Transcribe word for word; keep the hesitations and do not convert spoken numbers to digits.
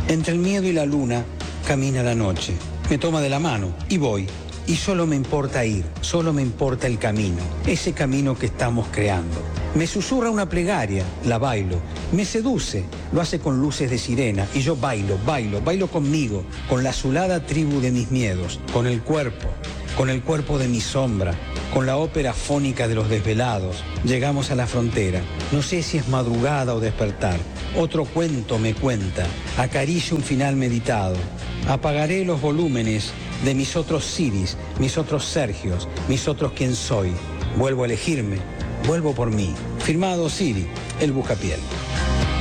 Entre el miedo y la luna camina la noche. Me toma de la mano y voy. Y solo me importa ir, solo me importa el camino, ese camino que estamos creando. Me susurra una plegaria, la bailo. Me seduce, lo hace con luces de sirena. Y yo bailo, bailo, bailo conmigo, con la azulada tribu de mis miedos, con el cuerpo, con el cuerpo de mi sombra, con la ópera fónica de los desvelados. Llegamos a la frontera. No sé si es madrugada o despertar. Otro cuento me cuenta. Acaricio un final meditado. Apagaré los volúmenes de mis otros Siris, mis otros Sergios, mis otros quién soy. Vuelvo a elegirme, vuelvo por mí. Firmado Siri, el Buscapiel.